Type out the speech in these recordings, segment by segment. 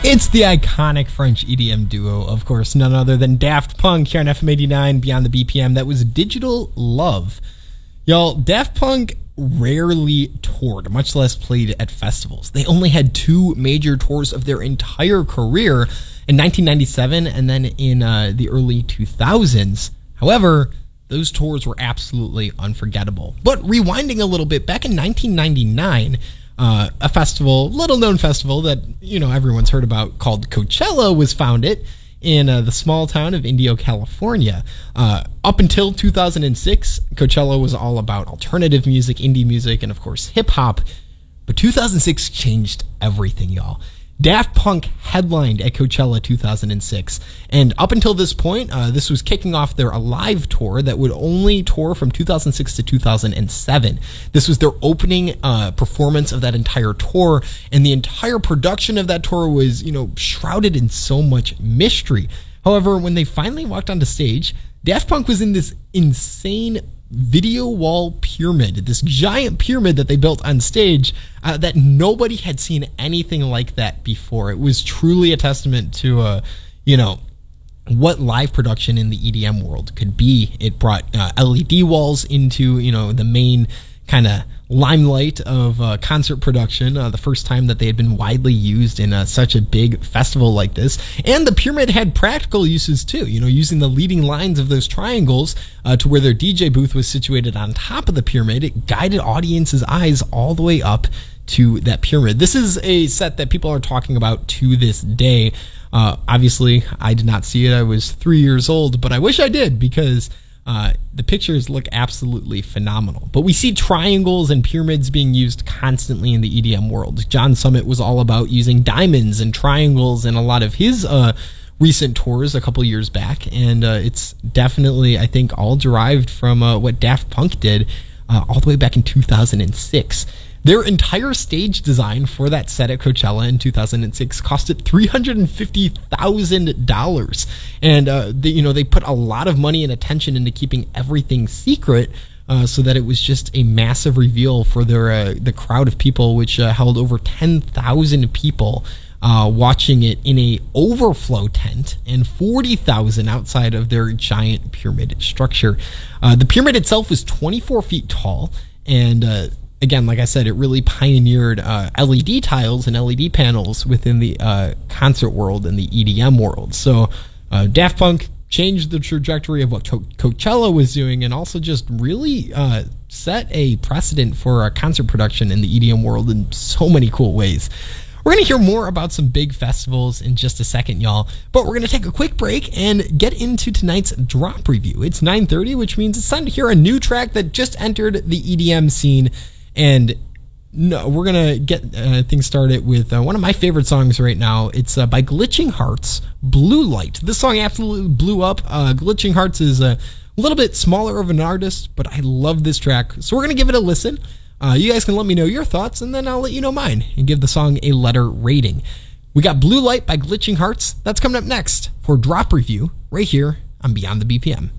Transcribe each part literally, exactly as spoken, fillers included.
It's the iconic French E D M duo, of course, none other than Daft Punk here on F M eighty-nine Beyond the B P M. That was Digital Love. Y'all, Daft Punk rarely toured, much less played at festivals. They only had two major tours of their entire career in nineteen ninety-seven and then in uh, the early two thousands. However, those tours were absolutely unforgettable. But rewinding a little bit, back in nineteen ninety-nine, uh, a festival, little-known festival that, you know, everyone's heard about called Coachella was founded in uh, the small town of Indio, California. Uh, up until two thousand six, Coachella was all about alternative music, indie music, and of course hip-hop. But two thousand six changed everything, y'all. Daft Punk headlined at Coachella two thousand six, and up until this point, uh, this was kicking off their Alive tour that would only tour from two thousand six to two thousand seven. This was their opening uh, performance of that entire tour, and the entire production of that tour was, you know, shrouded in so much mystery. However, when they finally walked onto stage, Daft Punk was in this insane video wall pyramid, this giant pyramid that they built on stage uh, that nobody had seen anything like that before. It was truly a testament to, uh, you know, what live production in the E D M world could be. It brought uh, L E D walls into, you know, the main kind of limelight of uh, concert production, uh, the first time that they had been widely used in uh, such a big festival like this. And the pyramid had practical uses too, you know, using the leading lines of those triangles uh, to where their D J booth was situated on top of the pyramid. It guided audiences' eyes all the way up to that pyramid. This is a set that people are talking about to this day. Uh, obviously, I did not see it. I was three years old, but I wish I did, because Uh, the pictures look absolutely phenomenal. But we see triangles and pyramids being used constantly in the E D M world. John Summit was all about using diamonds and triangles in a lot of his uh, recent tours a couple years back. And uh, it's definitely, I think, all derived from uh, what Daft Punk did uh, all the way back in two thousand six. Their entire stage design for that set at Coachella in two thousand six costed three hundred fifty thousand dollars. And, uh, they, you know, they put a lot of money and attention into keeping everything secret uh, so that it was just a massive reveal for their uh, the crowd of people, which uh, held over ten thousand people uh, watching it in a overflow tent, and forty thousand outside of their giant pyramid structure. Uh, the pyramid itself was twenty-four feet tall, and uh, again, like I said, it really pioneered uh, L E D tiles and L E D panels within the uh, concert world and the E D M world. So uh, Daft Punk changed the trajectory of what Co- Coachella was doing, and also just really uh, set a precedent for uh, concert production in the E D M world in so many cool ways. We're going to hear more about some big festivals in just a second, y'all, but we're going to take a quick break and get into tonight's drop review. It's nine thirty, which means it's time to hear a new track that just entered the E D M scene. And no, we're going to get uh, things started with uh, one of my favorite songs right now. It's uh, by Glitching Hearts, Blue Light. This song absolutely blew up. Uh, Glitching Hearts is a little bit smaller of an artist, but I love this track. So we're going to give it a listen. Uh, you guys can let me know your thoughts, and then I'll let you know mine and give the song a letter rating. We got Blue Light by Glitching Hearts. That's coming up next for Drop Review right here on Beyond the B P M.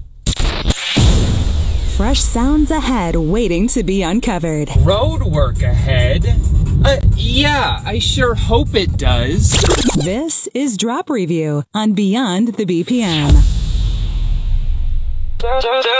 Fresh sounds ahead waiting to be uncovered. Road work ahead? Uh, yeah, I sure hope it does. This is Drop Review on Beyond the B P M.